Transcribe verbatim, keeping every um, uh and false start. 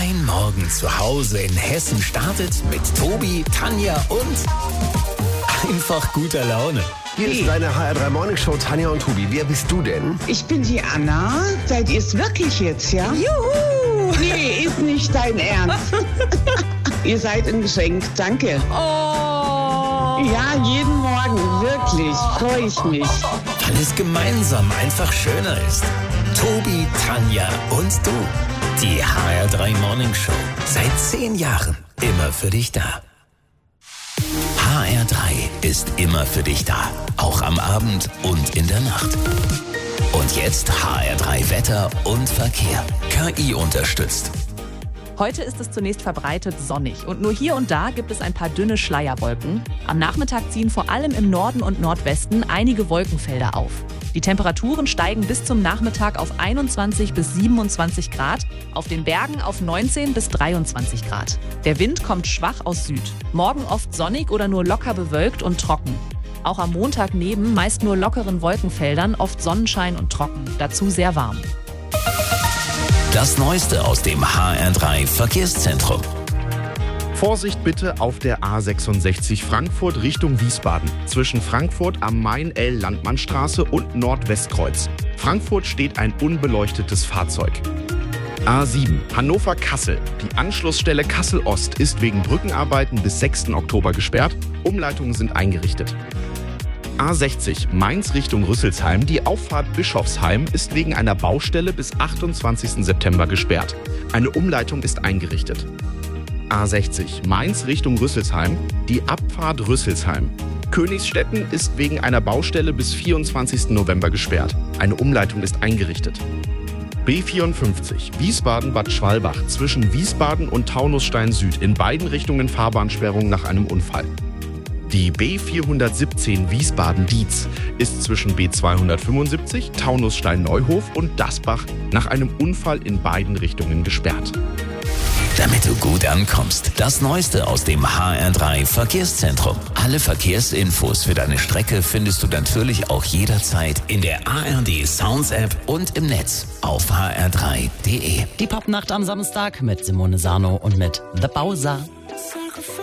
Dein Morgen zu Hause in Hessen startet mit Tobi, Tanja und einfach guter Laune. Hier ist deine H R drei Morning Show, Tanja und Tobi. Wer bist du denn? Ich bin die Anna. Seid ihr es wirklich jetzt, ja? Juhu! Nee, ist nicht dein Ernst. Ihr seid ein Geschenk. Danke. Oh! Ja, jeden Morgen. Wirklich. Freue ich mich. Weil es gemeinsam einfach schöner ist. Tobi, Tanja und du. Die H R drei Morning Show. Seit zehn Jahren immer für dich da. H R drei ist immer für dich da. Auch am Abend und in der Nacht. Und jetzt H R drei Wetter und Verkehr. K I unterstützt. Heute ist es zunächst verbreitet sonnig und nur hier und da gibt es ein paar dünne Schleierwolken. Am Nachmittag ziehen vor allem im Norden und Nordwesten einige Wolkenfelder auf. Die Temperaturen steigen bis zum Nachmittag auf einundzwanzig bis siebenundzwanzig Grad, auf den Bergen auf neunzehn bis dreiundzwanzig Grad. Der Wind kommt schwach aus Süd. Morgen oft sonnig oder nur locker bewölkt und trocken. Auch am Montag neben meist nur lockeren Wolkenfeldern oft Sonnenschein und trocken, dazu sehr warm. Das Neueste aus dem H R drei Verkehrszentrum. Vorsicht bitte auf der A sechsundsechzig Frankfurt Richtung Wiesbaden. Zwischen Frankfurt am Main-L-Landmannstraße und Nordwestkreuz. Frankfurt steht ein unbeleuchtetes Fahrzeug. A sieben Hannover-Kassel. Die Anschlussstelle Kassel-Ost ist wegen Brückenarbeiten bis sechsten Oktober gesperrt. Umleitungen sind eingerichtet. A sechzig Mainz Richtung Rüsselsheim. Die Auffahrt Bischofsheim ist wegen einer Baustelle bis achtundzwanzigsten September gesperrt. Eine Umleitung ist eingerichtet. A sechzig Mainz Richtung Rüsselsheim. Die Abfahrt Rüsselsheim. Königsstetten ist wegen einer Baustelle bis vierundzwanzigsten November gesperrt. Eine Umleitung ist eingerichtet. B vierundfünfzig Wiesbaden-Bad Schwalbach zwischen Wiesbaden und Taunusstein Süd. In beiden Richtungen Fahrbahnsperrung nach einem Unfall. Die B vierhundertsiebzehn Wiesbaden-Dietz ist zwischen B zweihundertfünfundsiebzig, Taunusstein-Neuhof und Dasbach nach einem Unfall in beiden Richtungen gesperrt. Damit du gut ankommst, das Neueste aus dem H R drei Verkehrszentrum. Alle Verkehrsinfos für deine Strecke findest du natürlich auch jederzeit in der A R D Sounds App und im Netz auf h r drei punkt d e. Die Popnacht am Samstag mit Simone Sarno und mit The Bowser.